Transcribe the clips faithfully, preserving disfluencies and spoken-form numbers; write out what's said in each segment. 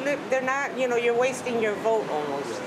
they're not, you know, you're wasting your vote almost.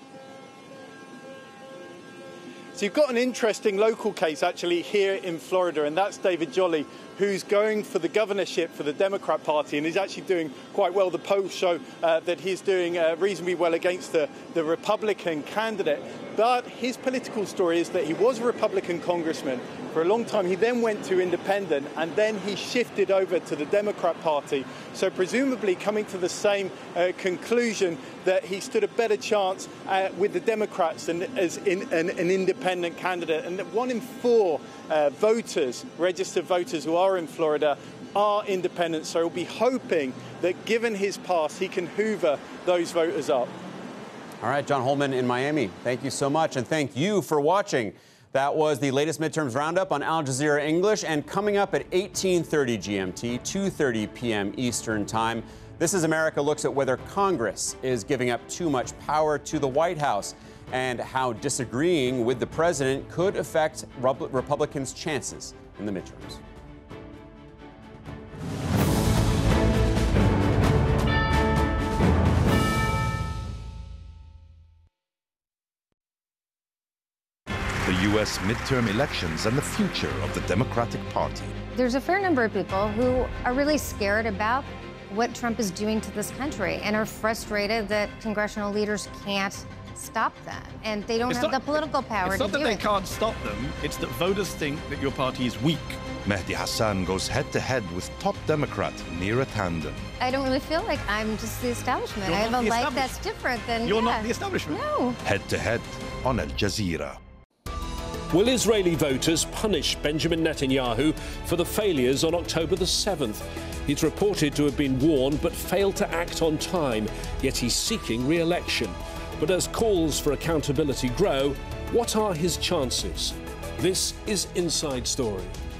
So you've got an interesting local case actually here in Florida, and that's David Jolly, who's going for the governorship for the Democrat Party, and he's actually doing quite well. The polls show uh, that he's doing uh, reasonably well against the, the Republican candidate. But his political story is that he was a Republican congressman for a long time. He then went to independent, and then he shifted over to the Democrat Party. So presumably coming to the same uh, conclusion that he stood a better chance uh, with the Democrats than as in, an, an independent candidate. And that one in four uh, voters, registered voters who are in Florida, are independent. So he'll be hoping that given his past, he can hoover those voters up. All right, John Holman in Miami, thank you so much, and thank you for watching. That was the latest midterms roundup on Al Jazeera English, and coming up at eighteen thirty G M T, two thirty p m Eastern Time, This is America looks at whether Congress is giving up too much power to the White House and how disagreeing with the president could affect Republicans' chances in the midterms. The U S midterm elections and the future of the Democratic Party. There's a fair number of people who are really scared about what Trump is doing to this country and are frustrated that congressional leaders can't stop them, and they don't it's have not, the political power it's to not that do they it. can't stop them, it's that voters think that your party is weak. Mehdi Hasan goes head-to-head with top Democrat Neera Tanden. I don't really feel like I'm just the establishment. You're I have not a the life that's different than You're yeah. not the establishment. No. Head-to-head on Al Jazeera. Will Israeli voters punish Benjamin Netanyahu for the failures on October the seventh? He's reported to have been warned but failed to act on time, yet he's seeking re-election. But as calls for accountability grow, what are his chances? This is Inside Story.